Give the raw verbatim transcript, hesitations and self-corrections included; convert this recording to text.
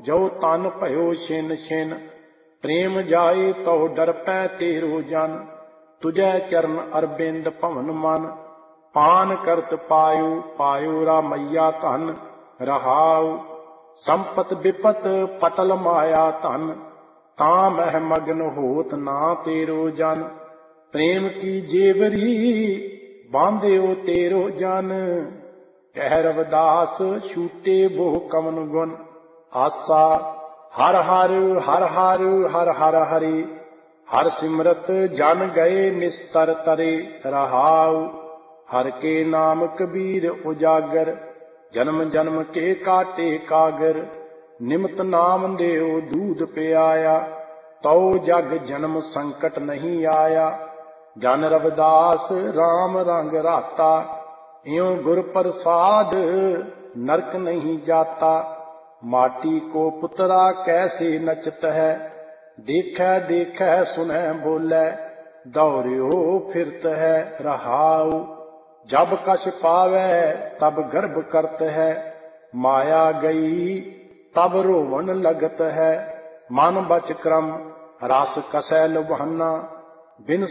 जो तन भयो छिन छिन, प्रेम जाए तो डर पै तेरो जन। तुझै चरण अरविंद पवन मन, पान करत पायो पायो रामैया धन। रहाउ संपत विपत पटल माया धन, तां मह मगन होत ना तेरो जन। प्रेम की जेवरी बांध्यो तेरो जन, कह रविदास छूटे बो कवन गुन। आसा हर हर हर हर हर हर हरे, हर सिमरत जन गए निस्तर तरे। रहाउ हर के नाम कबीर उजागर, जन्म जन्म के काटे कागर। निमत नाम देव दूध पियाया, तो जग जन्म संकट नहीं आया। जन रविदास राम रंग राता, इयों गुर प्रसाद नरक नहीं जाता। माटी को पुतरा कैसे नचत है, देखै देखै सुनै बोलै, दौड़ियो फिरत है। रहाउ जब कछ पावै तब गर्भ करत है, माया गई तब रोवन लगत है। मन बच क्रम रस कसै लुभाना, बिन